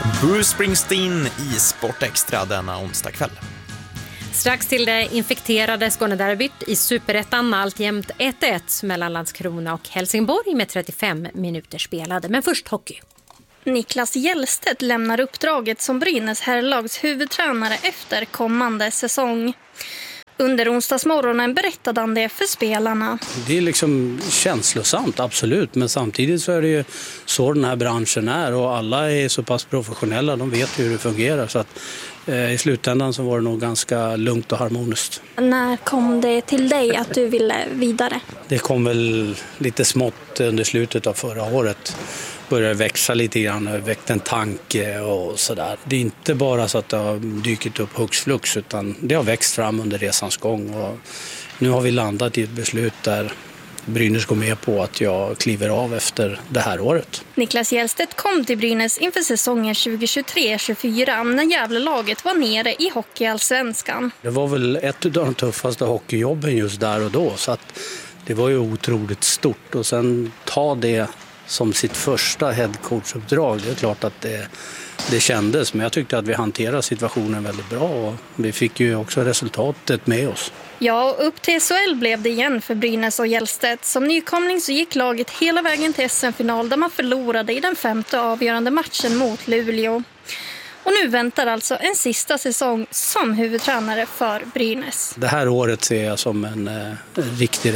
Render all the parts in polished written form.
Bruce Springsteen i Sport Extra denna onsdag kväll. Strax till det infekterade Skånederbyt i Superettan, alltjämt 1-1 mellan Landskrona och Helsingborg med 35 minuter spelade. Men först hockey. Niklas Hjellstedt lämnar uppdraget som Brynäs herrlags huvudtränare efter kommande säsong. Under onsdagsmorgonen berättade han det för spelarna. Det är liksom känslosamt, absolut. Men samtidigt så är det ju så den här branschen är. Och alla är så pass professionella, de vet hur det fungerar. Så att i slutändan så var det nog ganska lugnt och harmoniskt. När kom det till dig att du ville vidare? Det kom väl lite smått under slutet av förra året. Började växa lite grann, väckte en tanke och sådär. Det är inte bara så att det har dykt upp hux flux, utan det har växt fram under resans gång. Och nu har vi landat i ett beslut där Brynäs går med på att jag kliver av efter det här året. Niklas Hjellstedt kom till Brynäs inför säsongen 2023-24 när Gävlelaget var nere i hockeyallsvenskan. Det var väl ett av de tuffaste hockeyjobben just där och då, så att det var ju otroligt stort. Och sen ta det som sitt första headcoachuppdrag, det är klart att det kändes, men jag tyckte att vi hanterade situationen väldigt bra och vi fick ju också resultatet med oss. Ja, och upp till SHL blev det igen för Brynäs och Hjellstedt. Som nykomling så gick laget hela vägen till SM-final där man förlorade i den 5:e avgörande matchen mot Luleå. Och nu väntar alltså en sista säsong som huvudtränare för Brynäs. Det här året ser jag som en riktig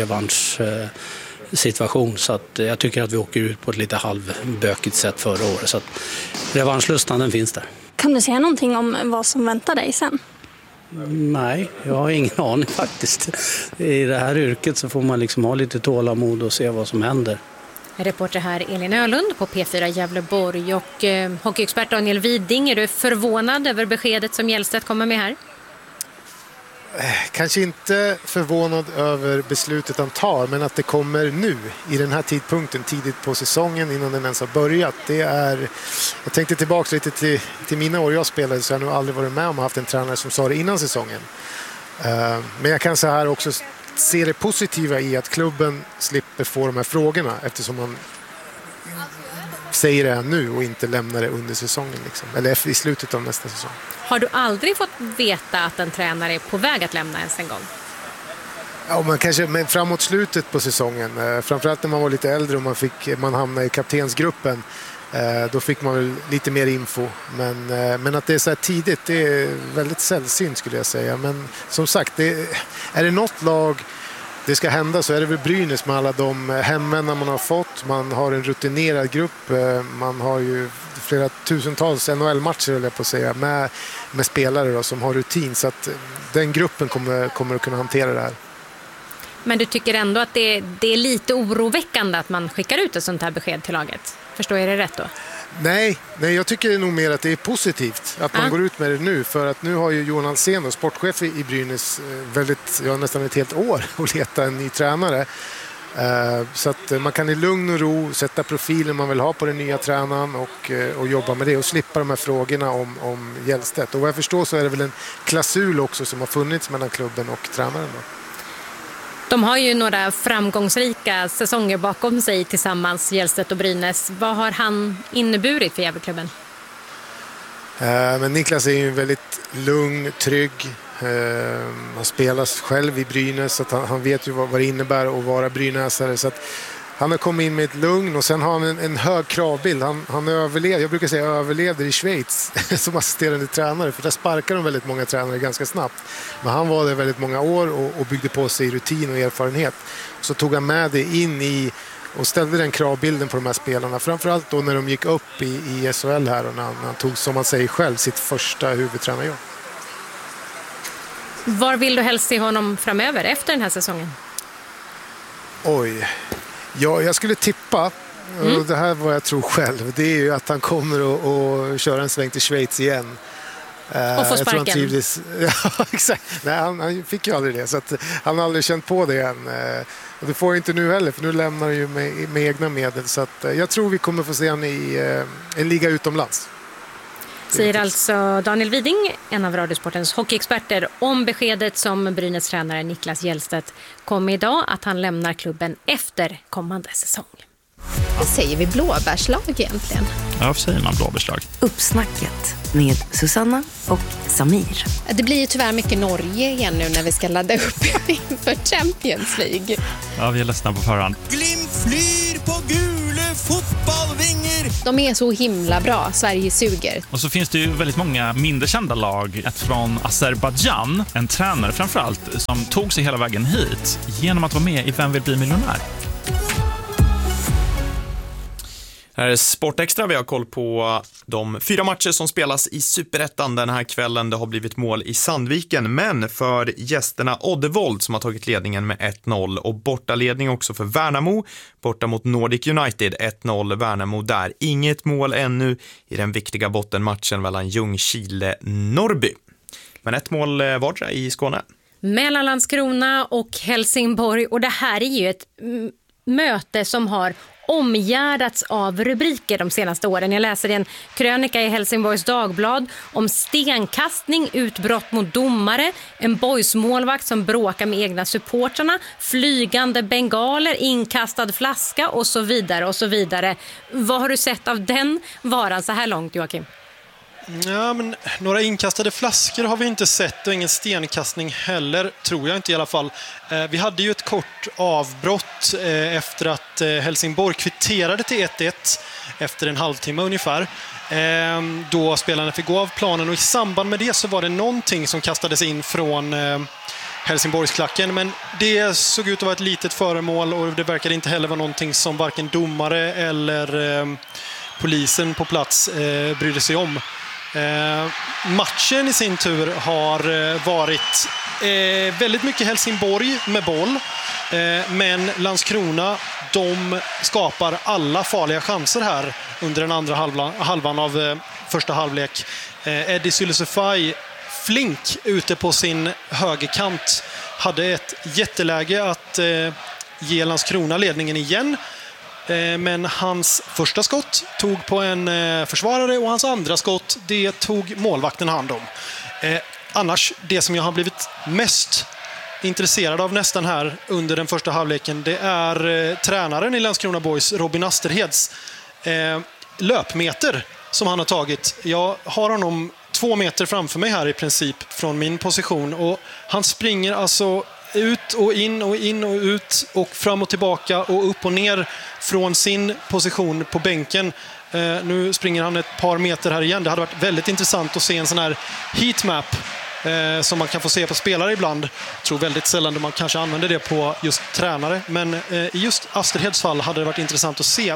revanschsituation, så att jag tycker att vi åker ut på ett lite halvbökigt sätt förra året. Så att revanschlustan, den finns där. Kan du säga någonting om vad som väntar dig sen? Nej, jag har ingen aning faktiskt. I det här yrket så får man liksom ha lite tålamod och se vad som händer. Reporter här Elin Ölund på P4 Gävleborg och hockeyexpert Daniel Widing. Är du förvånad över beskedet som Hjellstedt kommer med här? Kanske inte förvånad över beslutet han tar, men att det kommer nu i den här tidpunkten, tidigt på säsongen innan den ens har börjat. Det är, jag tänkte tillbaka lite till mina år jag spelade, så jag har nog aldrig varit med om att ha haft en tränare som sa det innan säsongen. Men jag kan så här också se det positiva i att klubben slipper få de här frågorna, eftersom man säger det nu och inte lämnar det under säsongen liksom, eller i slutet av nästa säsong. Har du aldrig fått veta att en tränare är på väg att lämna ens en gång? Ja, men framåt slutet på säsongen, framförallt när man var lite äldre och man hamnade i kaptensgruppen, då fick man väl lite mer info. Men att det är så här tidigt, det är väldigt sällsynt skulle jag säga. Men som sagt, är det något lag det ska hända, så är det väl Brynäs med alla de hemvänner man har fått. Man har en rutinerad grupp, man har ju flera tusentals NHL-matcher eller på att säga, med spelare då, som har rutin, så att den gruppen kommer att kunna hantera det här. Men du tycker ändå att det är lite oroväckande att man skickar ut ett sånt här besked till laget? Förstår jag det rätt då? Nej, jag tycker nog mer att det är positivt att man går ut med det nu, för att nu har ju Johan Alsén, sportchef i Brynäs, nästan ett helt år att leta en ny tränare. Så att man kan i lugn och ro sätta profilen man vill ha på den nya tränaren och jobba med det och slippa de här frågorna om Hjellstedt. Och vad jag förstår så är det väl en klausul också som har funnits mellan klubben och tränaren då. De har ju några framgångsrika säsonger bakom sig tillsammans, Hjellstedt och Brynäs. Vad har han inneburit för Gävleklubben? Men Niklas är ju väldigt lugn, trygg. Han spelar själv i Brynäs, så att han vet ju vad det innebär att vara brynäsare. Så att han har kommit in med ett lugn, och sen har han en hög kravbild. Han överlevde, jag brukar säga överlevde i Schweiz som assisterande tränare, för där sparkar de väldigt många tränare ganska snabbt. Men han var där väldigt många år och byggde på sig rutin och erfarenhet. Så tog han med det in i och ställde den kravbilden på de här spelarna. Framförallt då när de gick upp i SHL här och när han tog, som man säger själv, sitt första huvudtränarjobb. Var vill du helst se honom framöver efter den här säsongen? Oj, ja, jag skulle tippa, och det här var jag tror själv, det är ju att han kommer att köra en sväng till Schweiz igen. Och få sparken. Ja, exakt. Nej, han fick ju aldrig det, så att han har aldrig känt på det än. Och det får jag inte nu heller, för nu lämnar han ju med egna medel. Så att jag tror vi kommer få se han i en liga utomlands. Säger alltså Daniel Widing, en av Radiosportens hockeyexperter, om beskedet som Brynäs tränare Niklas Hjellstedt kom idag, att han lämnar klubben efter kommande säsong. Vad säger vi blåbärslag egentligen? Ja, vad säger man blåbärslag? Uppsnacket med Susanna och Samir. Det blir ju tyvärr mycket Norge igen nu när vi ska ladda upp inför Champions League. Ja, vi är ledsna på förhand. Glimt flyr på gule fotbollvingar. De är så himla bra, Sverige suger. Och så finns det ju väldigt många mindre kända lag. Ett från Azerbaijan, en tränare framförallt, som tog sig hela vägen hit genom att vara med i Vem vill bli miljonär? Här är Sportextra. Vi har koll på de 4 matcher som spelas i Superettan den här kvällen. Det har blivit mål i Sandviken, men för gästerna Oddevold som har tagit ledningen med 1-0 och bortaledning också för Värnamo. Borta mot Nordic United 1-0 Värnamo där. Inget mål ännu i den viktiga bottenmatchen mellan Ljungskile-Norrby. Men ett mål vardera i Skåne. Mellan Landskrona och Helsingborg, och det här är ju ett möte som har omgärdats av rubriker de senaste åren. Jag läser en krönika i Helsingborgs Dagblad om stenkastning, utbrott mot domare, en boysmålvakt som bråkar med egna supportrarna, flygande bengaler, inkastad flaska och så vidare och så vidare. Vad har du sett av den varan så här långt, Joakim? Ja, men några inkastade flaskor har vi inte sett och ingen stenkastning heller, tror jag inte i alla fall. Vi hade ju ett kort avbrott efter att Helsingborg kvitterade till 1-1 efter en halvtimme ungefär. Då spelarna fick gå av planen och i samband med det så var det någonting som kastades in från Helsingborgsklacken, men det såg ut att vara ett litet föremål och det verkade inte heller vara någonting som varken domare eller polisen på plats brydde sig om. Matchen i sin tur har varit väldigt mycket Helsingborg med boll, men Landskrona, de skapar alla farliga chanser här under den andra halvan av första halvlek. Eddie Sylisufaj flink ute på sin högerkant hade ett jätteläge att ge Landskrona ledningen igen. Men hans första skott tog på en försvarare och hans andra skott, det tog målvakten hand om. Annars, det som jag har blivit mest intresserad av nästan här under den första halvleken, det är tränaren i Landskrona Boys, Robin Asterheds löpmeter som han har tagit. Jag har honom 2 meter framför mig här i princip från min position och han springer alltså ut och in och in och ut och fram och tillbaka och upp och ner från sin position på bänken. Nu springer han ett par meter här igen. Det hade varit väldigt intressant att se en sån här heatmap som man kan få se på spelare ibland. Jag tror väldigt sällan man kanske använder det på just tränare. Men i just Asterheds fall hade det varit intressant att se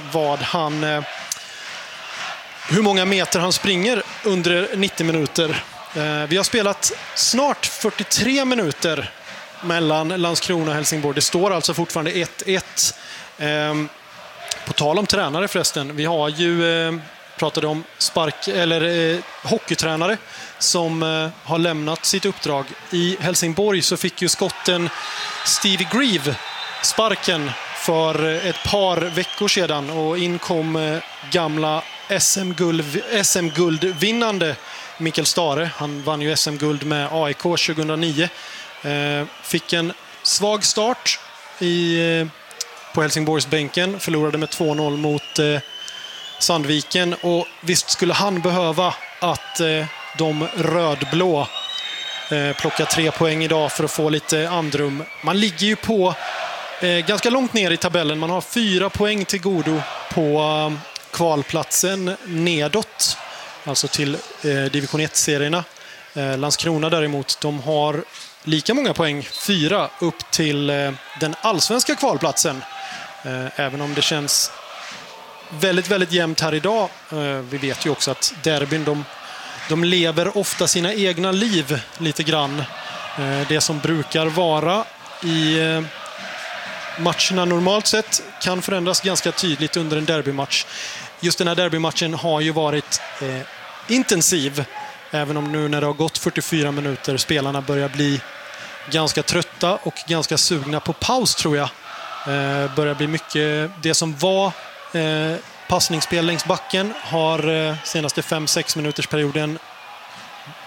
hur många meter han springer under 90 minuter. Vi har spelat snart 43 minuter mellan Landskrona och Helsingborg. Det står alltså fortfarande 1-1. På tal om tränare förresten, vi har ju pratade om hockeytränare som har lämnat sitt uppdrag. I Helsingborg så fick ju skotten Stevie Grieve sparken för ett par veckor sedan och inkom gamla SM-guldvinnande Mikael Stare. Han vann ju SM-guld med AIK 2009. Fick en svag start på Helsingborgsbänken, förlorade med 2-0 mot Sandviken och visst skulle han behöva att de rödblå plocka 3 poäng idag för att få lite andrum. Man ligger ju på ganska långt ner i tabellen, man har 4 poäng till godo på kvalplatsen nedåt, alltså till division 1-serierna. Landskrona däremot, de har lika många poäng, 4 upp till den allsvenska kvalplatsen. Även om det känns väldigt, väldigt jämnt här idag. Vi vet ju också att derbyn, de lever ofta sina egna liv lite grann. Det som brukar vara i matcherna normalt sett kan förändras ganska tydligt under en derbymatch. Just den här derbymatchen har ju varit intensiv. Även om nu när det har gått 44 minuter spelarna börjar bli ganska trötta och ganska sugna på paus, tror jag. Börjar bli mycket det som var passningsspel längs backen har senaste 5-6 minuters perioden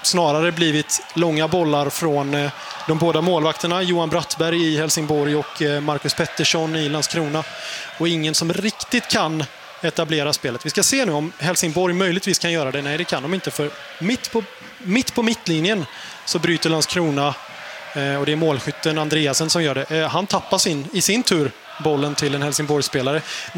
snarare blivit långa bollar från de båda målvakterna, Johan Brattberg i Helsingborg och Marcus Pettersson i Landskrona. Och ingen som riktigt kan etablera spelet. Vi ska se nu om Helsingborg möjligtvis kan göra det. Nej, det kan de inte, för mitt på mittlinjen så bryter Landskrona, och det är målskytten Andreasen som gör det. Han tappar i sin tur bollen till en Helsingborgsspelare.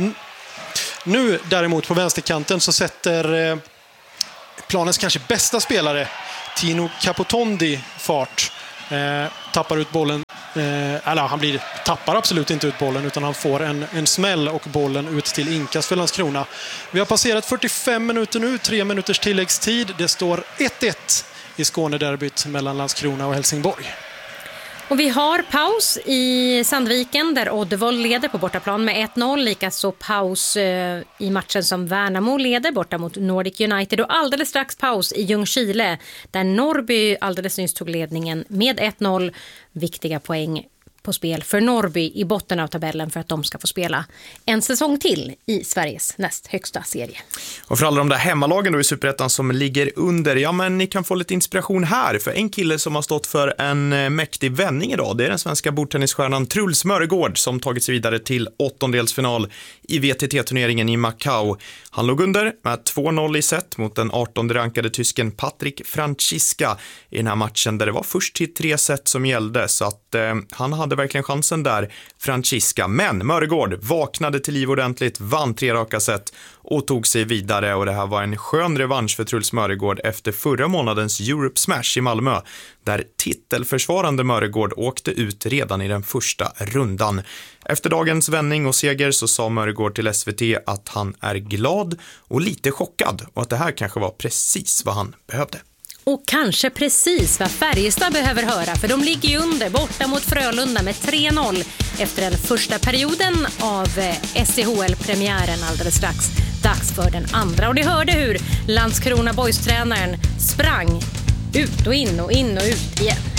Nu däremot på vänsterkanten så sätter planens kanske bästa spelare Tino Capotondi fart. Tappar ut bollen. Han tappar absolut inte ut bollen, utan han får en smäll och bollen ut till inkast för Landskrona. Vi har passerat 45 minuter nu, 3 minuters tilläggstid. Det står 1-1 i Skånederbyt mellan Landskrona och Helsingborg. Och vi har paus i Sandviken där Oddevold leder på bortaplan med 1-0. Likaså paus i matchen som Värnamo leder borta mot Nordic United. Och alldeles strax paus i Ljungskile där Norrby alldeles nyss tog ledningen med 1-0. Viktiga poäng på spel för Norrby i botten av tabellen för att de ska få spela en säsong till i Sveriges näst högsta serie. Och för alla de där hemmalagen då i Superettan som ligger under, ja men ni kan få lite inspiration här, för en kille som har stått för en mäktig vändning idag, det är den svenska bordtennisstjärnan Truls Mörregård som tagit sig vidare till åttondelsfinal i VTT-turneringen i Macau. Han låg under med 2-0 i set mot den 18:e rankade tysken Patrik Franziska i den här matchen där det var först till 3 set som gällde, så att han hade verkligen chansen där, Franziska. Men Mörregård vaknade till liv ordentligt, vann 3 raka set och tog sig vidare, och det här var en skön revansch för Truls Mörregård efter förra månadens Europe Smash i Malmö där titelförsvarande Mörregård åkte ut redan i den första rundan. Efter dagens vändning och seger så sa Mörregård till SVT att han är glad och lite chockad och att det här kanske var precis vad han behövde. Och kanske precis vad Färjestad behöver höra, för de ligger ju under borta mot Frölunda med 3-0 efter den första perioden av SCHL-premiären alldeles strax. Dags för den andra, och det hörde hur Landskrona Boys-tränaren sprang ut och in och in och ut igen.